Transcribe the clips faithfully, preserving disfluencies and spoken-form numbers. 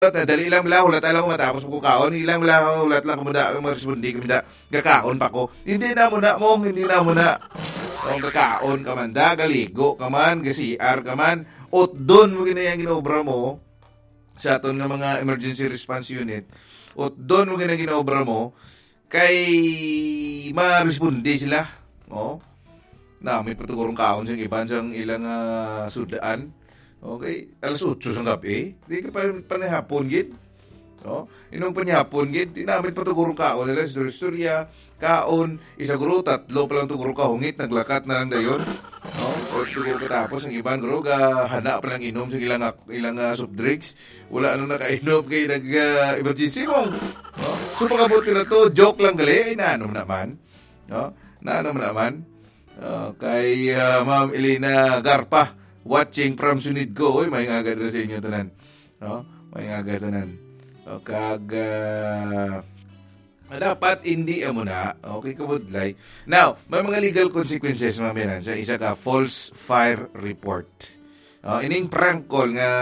dali lang mula, hulat lang matapos ko kaon, ilang mula, hulat lang kumuda, marespondi kumida, gakaon pa ko. Hindi na muna mo, hindi na muna. O gakaon ka man, galigo ka man, gasi R ka man, ot doon mo ginayang ginobra mo, sa aton nga mga emergency response unit, ot doon mo ginayang ginobra mo, kay marespondi sila. O, na may patugurong kaon siyang iban siyang ilang uh, sudaan. Okay, alas otso sa gabi, di ka pa panihapon gid. No? Inong panihapon gid, dinamit pa tugurong kaon nila sa istorya, kaon, isa guro, tatlo pa lang tugurong kahungit, naglakat na lang dayon. No? O tuguro ka tapos, ang iban guro, hana pa lang inom sa ilang, ilang uh, soft drinks. Wala ano nakainom kay nag-emergency uh, mong. No? So pagkabuti na to, joke lang gali, ay naano naman. No? Naano naman. Uh, kay uh, Ma'am Elena Garpa, watching from Sunidgo. Oy, may nga agad sa inyo tanan. No? May nga agad tanan. O kag uh, dapat hindi amo na. Okay, kabudlay. Now, may mga legal consequences mga sa isa ka false fire report. Uh, ining prank call nga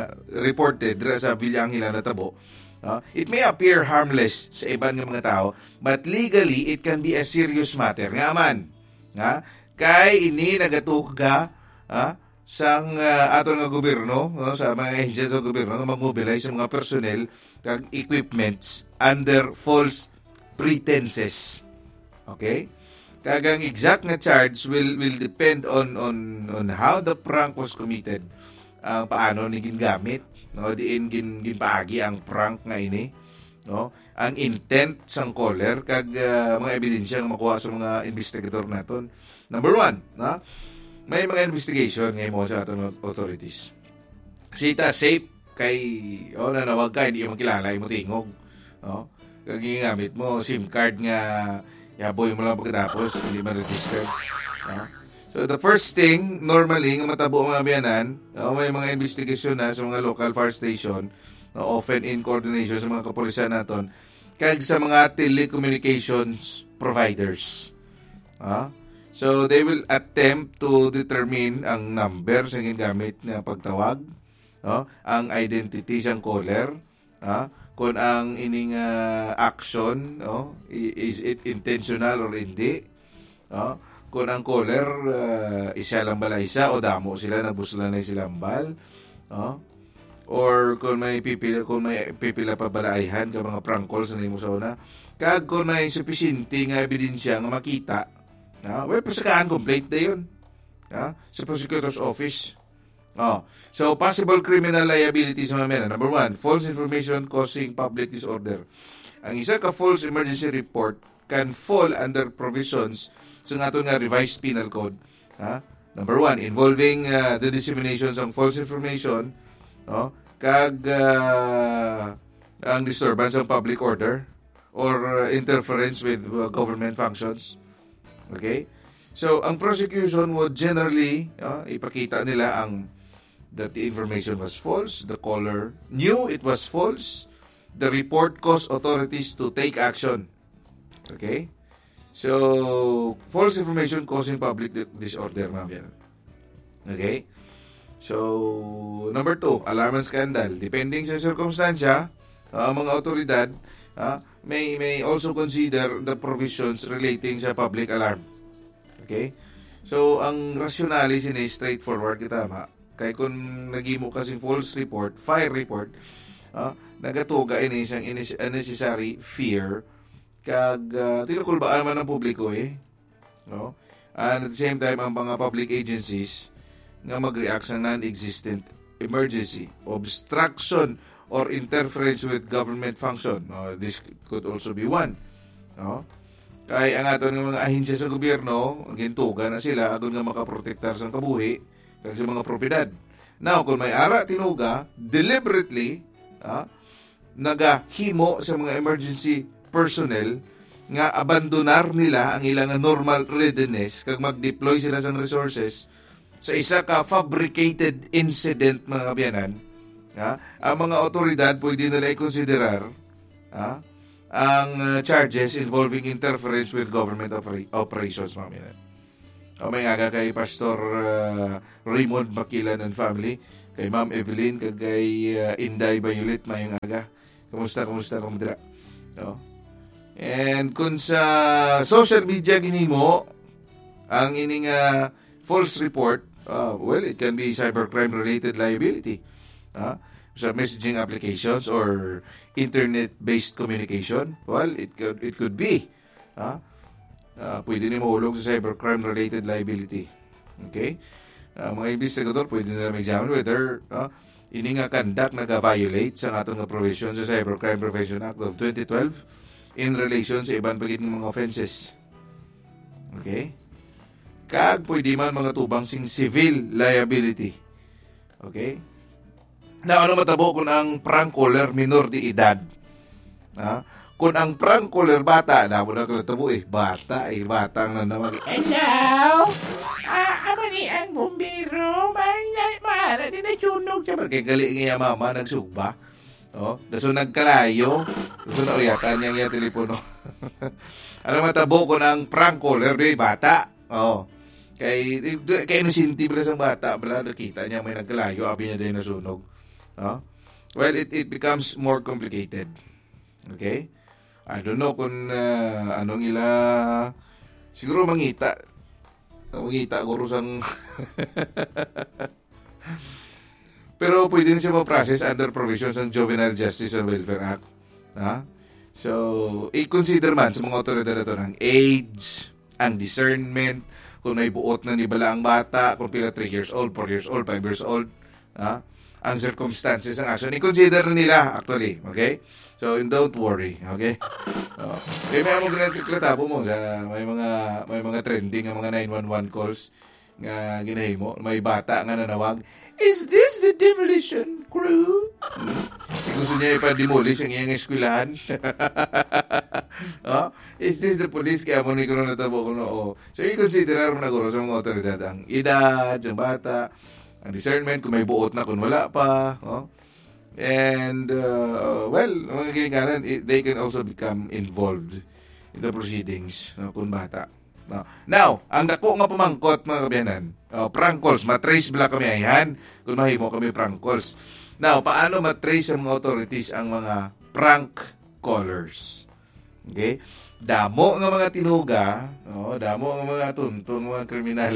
reported dra sa Villangila na tabo. Uh, it may appear harmless sa iban nga mga tao, but legally it can be a serious matter. Nga man. Nga? Kay ini nagatuga uh, sang uh, aton nga gobyerno, no, sa mga agency sa gobyerno nga mag-mobilize sa mga personnel kag equipments under false pretenses. Okay? Kag ang exact nga charge will will depend on on on how the prank was committed. Ang uh, paano ni gingamit, no, diin gin ginpaagi ang prank nga ini, no? Ang intent sang caller kag uh, mga ebidensya nga makuha sa mga investigador naton. Number one, no? May mga investigation ngayon mo sa ating authorities. Sita safe kay o oh, nanawag ka, hindi mo kilala, mo tingog. No? Kag gingamit mo SIM card nga yaboy mo lang pagkatapos, hindi man registered. No? So the first thing, normally, nga matabo mga biyanan, no, may mga investigation na sa mga local fire station, no, often in coordination sa mga kapulisan naton, kag sa mga telecommunications providers. No? So, they will attempt to determine ang number sa gingamit na pagtawag, no? Ang identity sang caller, no? Kung ang ining uh, action, no? Is it intentional or hindi, no? Kung ang caller uh, isa lang bala isa o damo sila, nabuslan na silang bal, no? Or kung may pipila, kung may pipila pa balaihan ka mga prank calls na mo sa una, kag kung may sufficiente nga ebidensya nga makita, no? Well, pasakaan complaint na yun, no? Sa prosecutor's office. Oh. So, possible criminal liabilities mga mena. Number one, false information causing public disorder. Ang isa ka false emergency report can fall under provisions sa aton nga revised penal code. Ha? Number one, involving uh, the dissemination ng false information, no? Kag uh, ang disturbance ng public order or uh, interference with uh, government functions. Okay? So, ang prosecution would generally, uh, ipakita nila ang that the information was false, the caller knew it was false, the report caused authorities to take action. Okay? So, false information causing public disorder, mga yan. Okay? So, number two, alarm and scandal. Depending sa circumstansya, uh, mga otoridad, uh, may may also consider the provisions relating sa public alarm. Okay? So, ang rationale sini straightforward kita, ma. Kaya kung nagimo kasing false report, fire report, uh, nagatuga ini isang unnecessary fear, kag uh, tinukulbaan man ng publiko eh. No? And at the same time, ang mga public agencies nga mag-react sa non-existent emergency, obstruction, or interference with government function. No? This could also be one. No? Kaya ang ato ng mga ahensya sa gobyerno, gintuga na sila, agon nga makaprotektar sa kabuhi, kag sa mga propiedad. Now, kung may ara tinuga, deliberately, ah, nagahimo sa mga emergency personnel nga abandonar nila ang ilang normal readiness kag mag-deploy sila sa resources sa isa ka fabricated incident, mga kabiyanan, ah, ang mga otoridad pwede nila i-considerar ah, ang uh, charges involving interference with government oper- operations, mga kabiyanan. O may aga kay Pastor uh, Raymond Makilan and family, kay Ma'am Evelyn, kagay uh, Inday Violet, mayong aga. Kumusta, kumusta, kumudra. No? And kung sa social media ginimo, ang ining uh, false report, uh, well, it can be cybercrime-related liability. Uh, sa messaging applications or internet-based communication, well, it could, it could be. Uh, uh, pwede na mahulog sa cybercrime-related liability. Okay? Uh, mga investigador, pwede nila mag-examine whether uh, ini nga conduct nag-violate sa atong provision sa Cybercrime Prevention Act of twenty twelve in relation sa ibang pagit ng mga offenses. Okay? Kag pwede man mga tubang sing civil liability. Okay? Na ano matabo kung ang prank caller minor de edad? Ha? Kung ang prank caller bata, na mo na katabo eh, bata eh, bata ang nanawag. Hello? Ah, ama ni ang bumbiro. Mahal, di na sunog siya. Kaya gali nga mama, nagsugba. Oh, daso nagkalayo. Daso na uyatan niya yung telepono. Ano matabo ko ng prank caller, di bata. Oh. Kay, kay inusinti pala sa bata, pala nakita niya may nagkalayo, abi niya din nasunog. Oh. Well, it, it becomes more complicated. Okay? I don't know kung uh, anong ila, siguro mangita. Mangita ko rusang pero pwede na siya ma-process under provisions ng Juvenile Justice and Welfare Act. Ha? So, i-consider man sa mga otoridad na ito ng age, ang discernment, kung may buot na nibala ang bata, kung pila three years old, four years old, five years old, ha? Ang circumstances ng action. I-consider nila, actually. Okay? So, don't worry. Okay? Oh. Eh, may mga ginagkatabo mo sa may mga may mga trending ang mga nine one one calls nga ginahimo. May bata nga nanawag, "Is this the demolition crew?" Hmm. Gusto niya ipa-demolish ang iyang eskwelahan. Oh? Is this the police? Kaya mo ni ko na natabo ko no. Oh. So, i-consider mo na guro sa mga otoridad ang edad, yung bata, ang discernment, kung may buot na, kung wala pa. Oh? And, uh, well, mga ginikanan, they can also become involved in the proceedings, no, kung bata. No. Now, ang dako nga pamangkot, mga kabiyanan, uh, prank calls, matrace bala kami ayan, kung mahimo kami prank calls. Now, paano matrace ang mga authorities ang mga prank callers? Okay? Damo nga mga tinuga, no, damo nga mga tuntun, mga kriminal.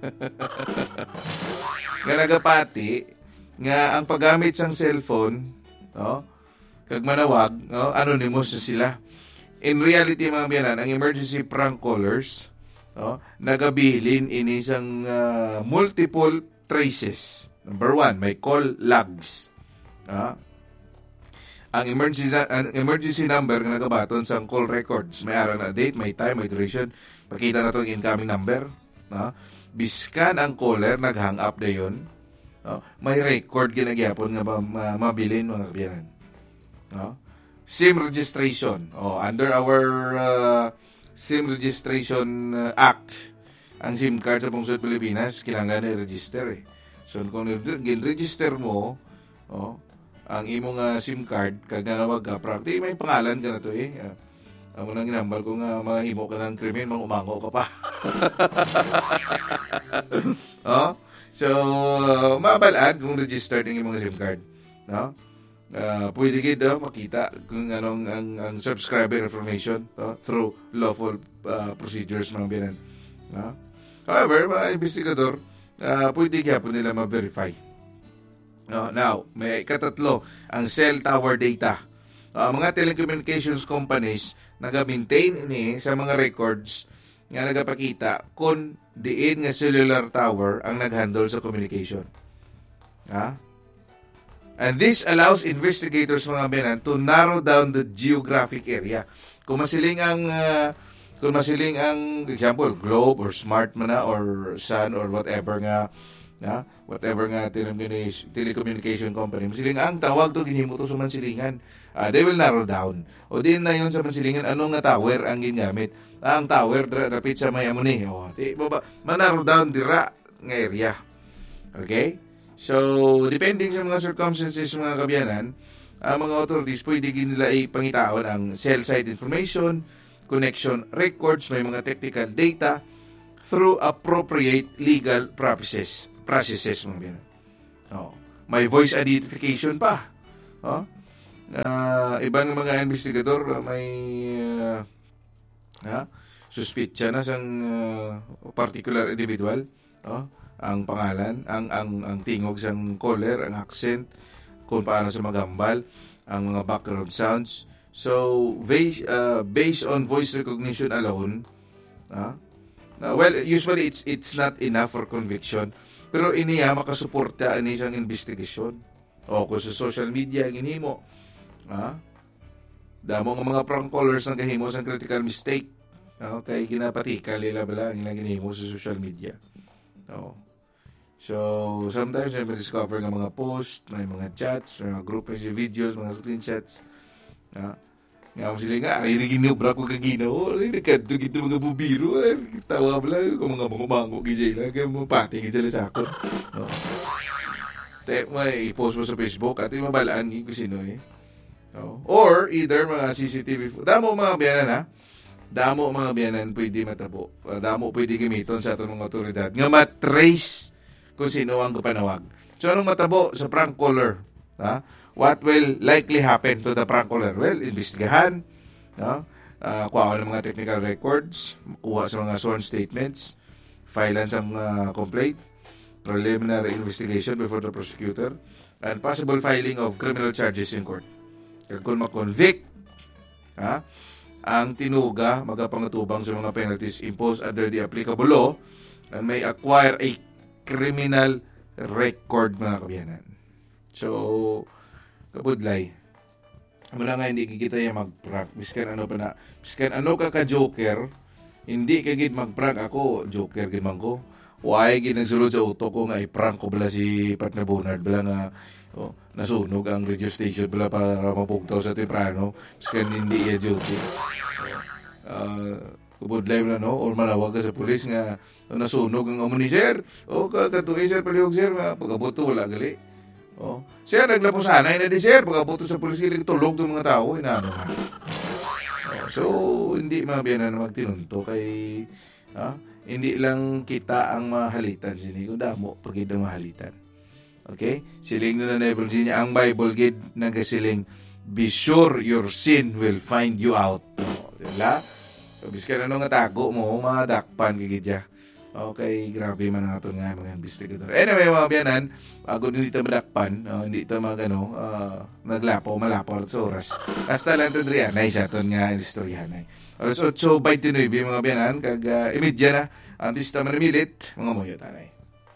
Nga nagapati, nga ang paggamit sang cellphone, no, kag manawag, no, anonymous na sila. In reality, mga biyanan, ang emergency prank callers, no, nagabilin ini sang uh, multiple traces. Number one, may call logs. No? Ang emergency ang emergency number nga nagabaton sang call records, may ara na date, may time, may duration. Pakita na to ang incoming number, no? Biskan ang caller nag-hang up dayon. No? May record ginagyapon nga ma- mabilin mga kabiyanan. No? SIM registration. Oh, under our uh, SIM registration uh, act, ang SIM card sa Pungsod Pilipinas kinahanglan i-register eh. So kung gin-register mo, oh, ang imong uh, SIM card kag nanawag ka, practically may pangalan ka na to eh. Uh, Ang unang ginambal ko nga mahimo ka ng krimen, mang umango ka pa. Oh? So, uh, mabalad kung registered ang imong SIM card. No? Uh, pwede kayo makita kung anong ang, ang subscriber information, no? Through lawful uh, procedures mga biyanan. No? However, mga investigador, uh, pwede kaya po nila ma-verify. No? Now, may katatlo, ang cell tower data. Uh, mga telecommunications companies naga-maintain ini sa mga records nga nagapakita kung diin nga cellular tower ang naghandle sa communication. Ha? And this allows investigators mga benan to narrow down the geographic area. Kung masiling ang uh, kung masiling ang example globe or smart man na or sun or whatever nga na whatever nga telecommunication company masiling ang tawag to ginhimo to sa mansilingan. Uh, they will narrow down. O din na yun sa mansilingan, anong nga tower ang gingamit? Ah, ang tower, rapid sa may amuni. O, di, baba, man-narrow down, dira nga area. Okay? So, depending sa mga circumstances, mga kabyanan, ang mga authorities, pwede nila ipangitaon ang cell site information, connection records, may mga technical data, through appropriate legal processes. Processes, mga kabyanan. O. may voice identification pa. Oh? Uh, iba ng mga investigador may uh, ha? Suspitsa na sang uh, particular individual, oh? Ang pangalan, ang ang ang tingog sang caller, ang accent, kung paano sa magambal, ang mga background sounds. So based uh, based on voice recognition alone, ah, uh, well, usually it's it's not enough for conviction, pero iniya makasuporta ani siyang investigasyon. O kung sa social media ang inhimo, ah, damo nga mga prank callers ang kahimo sang critical mistake. Okay, ginapatikal nila bala ang ilang ginhimo sa social media. Oh. So, sometimes may discover ng mga post, may mga chats, may mga group message videos, mga screenshots. Ah, nga mo sila nga, ay naginubra ko kagino, ay nagkanto gito mga bubiro, ay tawa bala, kung mga mangumango gijay lang, kaya mo pati gijay sa ako. Oh. Te, may i-post mo sa Facebook, at yung mabalaan kung sino eh. Oh. Or, either mga C C T V, damo mga biyanan ha, damo mga biyanan pwede matabo, damo pwede gamiton sa atong mga otoridad, nga matrace kung sino ang kapanawag. So, anong matabo sa prank caller? Ha? What will likely happen to the prank caller? Well, investigahan. Ha? Uh, kuha ng mga technical records, kuha sa mga sworn statements, filean sa mga complaint, preliminary investigation before the prosecutor, and possible filing of criminal charges in court. Kung makonvict, ha? Ang tinuga, magapangutubang sa mga penalties imposed under the applicable law, and may acquire a criminal record, mga kabiyanan. So, kabudlay, mula nga hindi kikita yung mag-prank. Miskan ano pa na, miskan ano ka ka-joker, hindi kagid mag-prank ako, joker gimang ko. Why ginagsulod sa utok ko nga i-prank ko bala si Partner Bonard, bala nga oh, nasunog ang radio station bala para mapugtaw sa temprano, miskan hindi iya duty. Uh, kubudlay na no, or manawag ka sa pulis nga nasunog ang amo ni sir, o katuloy sir palihog sir, pagkabuto wala gali. Oh, sir naglapusanay na di sir, pagkabuto sa pulis kili tulog ng mga tao inano. Oh, so hindi mabiyanan na magtinunto kay ha, hindi lang kita ang mahalitan sini, kun damo pagid ang mahalitan. Okay? Siling na na Bible niya ang Bible gid nagasiling, be sure your sin will find you out. Oh, dila biskan ano nga tago mo, mga dakpan gigidya. Okay, grabe man nga ito nga mga investigator. Anyway, mga biyanan, bago hindi ito madakpan, uh, hindi ito mag, ano, uh, naglapo, malapo sa oras. Hasta lang ito riyan, ay sa ito nga istoryahan ay. Alas eight twenty-nine, mga biyanan, kag uh, imidya na, ang tista manamilit, mga muyo tanay.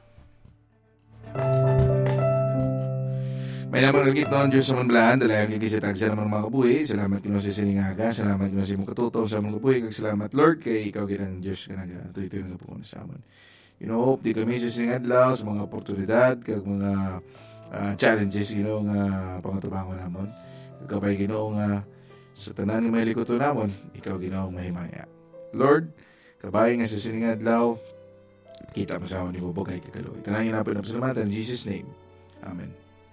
May naman nagkit noon Diyos sa manbalahan, dalayan kikisitag sa naman mga kabuhi. Salamat kino sa siningaga, salamat kino sa mong katutong sa mga kabuhi, kag salamat Lord, kay ikaw ginang Diyos ka naga, tuloy-tuloy nga po sa amin. You know, hope di kami sa siningadlaw, sa mga oportunidad, kag mga uh, challenges, you know, nga pangatubangon namon. Kapay ginoo nga sa tanan nga may likoto namon, ikaw ginoo mahimaya. Lord, kabay nga sa siningadlaw, kita mo sa amin ni Bubogay kagaloy. Tanangin natin na pasalamatan in Jesus' name. Amen.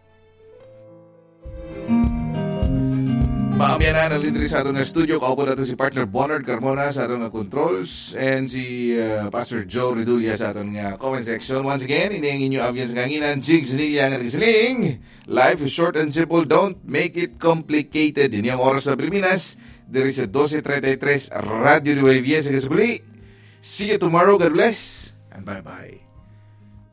Maamyanan na lindri sa atong studio. Kaupo natin si Partner Bonard Carmona sa atong controls and si uh, Pastor Joe Redulia sa atong uh, comment section. Once again, ini ang inyo ambience ng hanginan. Jigs nila ang nagsiling. Life is short and simple. Don't make it complicated. Ini ang oras sa Pilipinas. There is a twelve thirty-three Radio Nueva Ecija sa Gasabuli. See you tomorrow. God bless and bye-bye.